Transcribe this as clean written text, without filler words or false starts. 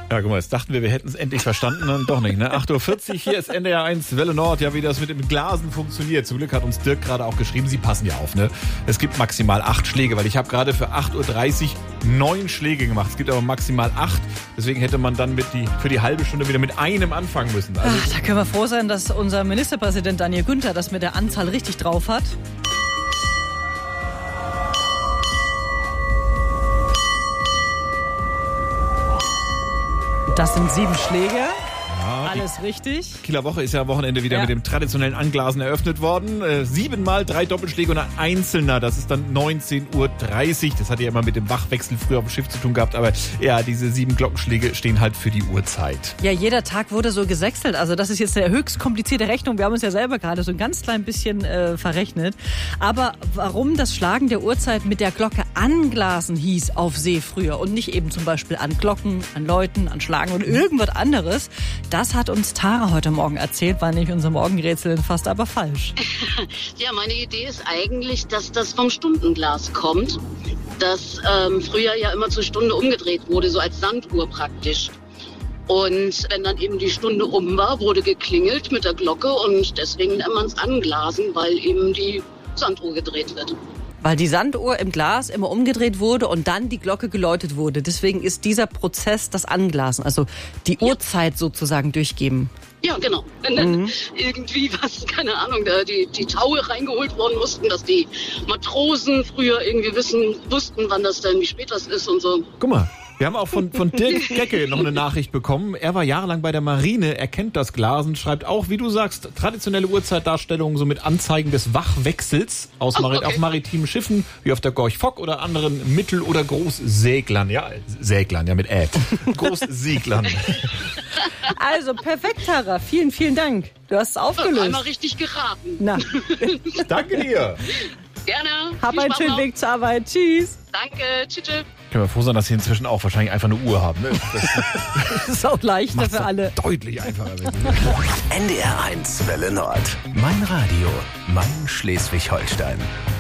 Ja, guck mal, jetzt dachten wir hätten es endlich verstanden, dann doch nicht, ne? 8.40 Uhr, hier ist NDR 1 Welle Nord, ja, wie das mit dem Glasen funktioniert. Zum Glück hat uns Dirk gerade auch geschrieben, Sie passen ja auf, ne? Es gibt maximal 8 Schläge, weil ich habe gerade für 8.30 Uhr 9 Schläge gemacht. Es gibt aber maximal 8, deswegen hätte man dann für die halbe Stunde wieder mit einem anfangen müssen. Also da können wir froh sein, dass unser Ministerpräsident Daniel Günther das mit der Anzahl richtig drauf hat. Das sind 7 Schläge. Ja, alles richtig. Kieler Woche ist ja am Wochenende wieder mit dem traditionellen Anglasen eröffnet worden. 7-mal 3 Doppelschläge und ein Einzelner. Das ist dann 19.30 Uhr. Das hat ja immer mit dem Wachwechsel früher auf dem Schiff zu tun gehabt. Aber ja, diese 7 Glockenschläge stehen halt für die Uhrzeit. Ja, jeder Tag wurde so gesechselt. Also das ist jetzt eine höchst komplizierte Rechnung. Wir haben uns ja selber gerade so ein ganz klein bisschen verrechnet. Aber warum das Schlagen der Uhrzeit mit der Glocke anglasen hieß auf See früher und nicht eben zum Beispiel an Glocken, an Läuten, an Schlagen und irgendwas anderes, das hat uns Tara heute Morgen erzählt, war nämlich unser Morgenrätsel fast aber falsch. Ja, meine Idee ist eigentlich, dass das vom Stundenglas kommt, das früher ja immer zur Stunde umgedreht wurde, so als Sanduhr praktisch. Und wenn dann eben die Stunde um war, wurde geklingelt mit der Glocke und deswegen nennt man es Anglasen, weil eben die Sanduhr gedreht wird. Weil die Sanduhr im Glas immer umgedreht wurde und dann die Glocke geläutet wurde. Deswegen ist dieser Prozess das Anglasen, also die Uhrzeit sozusagen durchgeben. Ja, genau. Wenn dann irgendwie keine Ahnung, die Taue reingeholt worden mussten, dass die Matrosen früher irgendwie wussten, wann das denn, wie spät das ist und so. Guck mal. Wir haben auch von Dirk Gecke noch eine Nachricht bekommen. Er war jahrelang bei der Marine, er kennt das Glasen, schreibt auch, wie du sagst, traditionelle Uhrzeitdarstellungen so mit Anzeigen des Wachwechsels auf maritimen Schiffen, wie auf der Gorch Fock oder anderen Mittel- oder Großseglern. Ja, Seglern, ja mit Großseglern. Also perfekt, Tara. Vielen, vielen Dank. Du hast es aufgelöst. Einmal richtig geraten. Na. Danke dir. Gerne. Hab einen schönen Weg zur Arbeit. Tschüss. Danke. Tschüss. Können wir froh sein, dass Sie inzwischen auch wahrscheinlich einfach eine Uhr haben. Ne? Das ist auch leichter für alle. Deutlich einfacher. NDR 1 Welle Nord. Mein Radio, mein Schleswig-Holstein.